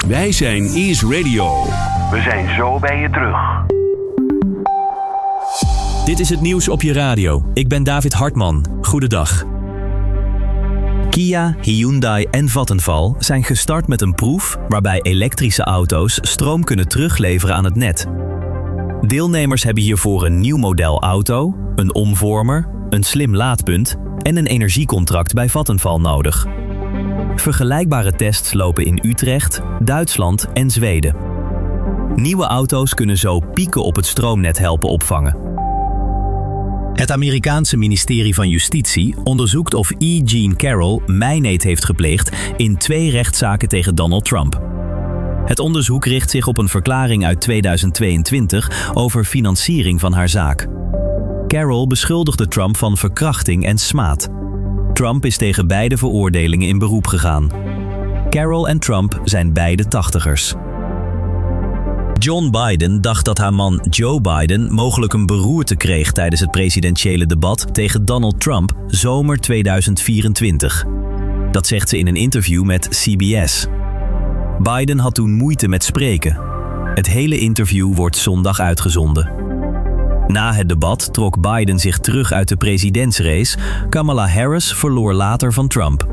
Wij zijn Is Radio. We zijn zo bij je terug. Dit is het nieuws op je radio. Ik ben David Hartman. Goedendag. Kia, Hyundai en Vattenfall zijn gestart met een proef waarbij elektrische auto's stroom kunnen terugleveren aan het net. Deelnemers hebben hiervoor een nieuw model auto, een omvormer, een slim laadpunt en een energiecontract bij Vattenfall nodig. Vergelijkbare tests lopen in Utrecht, Duitsland en Zweden. Nieuwe auto's kunnen zo pieken op het stroomnet helpen opvangen. Het Amerikaanse ministerie van Justitie onderzoekt of E. Jean Carroll mijneed heeft gepleegd in 2 rechtszaken tegen Donald Trump. Het onderzoek richt zich op een verklaring uit 2022 over financiering van haar zaak. Carroll beschuldigde Trump van verkrachting en smaad. Trump is tegen beide veroordelingen in beroep gegaan. Carroll en Trump zijn beide 80ers. John Biden dacht dat haar man Joe Biden mogelijk een beroerte kreeg tijdens het presidentiële debat tegen Donald Trump zomer 2024. Dat zegt ze in een interview met CBS. Biden had toen moeite met spreken. Het hele interview wordt zondag uitgezonden. Na het debat trok Biden zich terug uit de presidentsrace. Kamala Harris verloor later van Trump.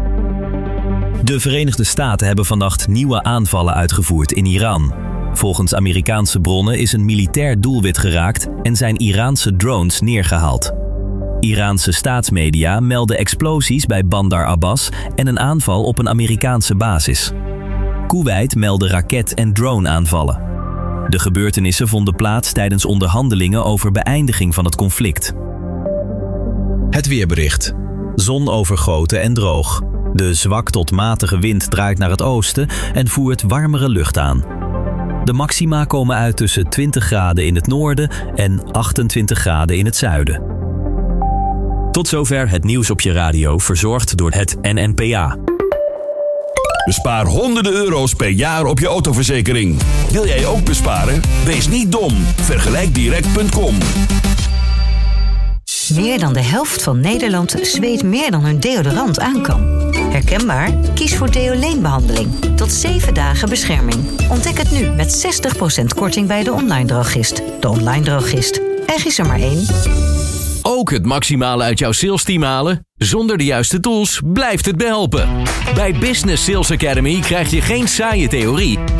De Verenigde Staten hebben vannacht nieuwe aanvallen uitgevoerd in Iran. Volgens Amerikaanse bronnen is een militair doelwit geraakt en zijn Iraanse drones neergehaald. Iraanse staatsmedia melden explosies bij Bandar Abbas en een aanval op een Amerikaanse basis. Koeweit meldde raket- en drone-aanvallen. De gebeurtenissen vonden plaats tijdens onderhandelingen over beëindiging van het conflict. Het weerbericht. Zon overgoten en droog. De zwak tot matige wind draait naar het oosten en voert warmere lucht aan. De maxima komen uit tussen 20 graden in het noorden en 28 graden in het zuiden. Tot zover het nieuws op je radio, verzorgd door het NNPA. Bespaar honderden euro's per jaar op je autoverzekering. Wil jij ook besparen? Wees niet dom. Vergelijkdirect.com. Meer dan de helft van Nederland zweet meer dan hun deodorant aan kan. Herkenbaar? Kies voor Deoleen-behandeling. Tot 7 dagen bescherming. Ontdek het nu met 60% korting bij de online drogist. De online drogist. Er is er maar één. Ook het maximale uit jouw salesteam halen? Zonder de juiste tools blijft het behelpen. Bij Business Sales Academy krijg je geen saaie theorie,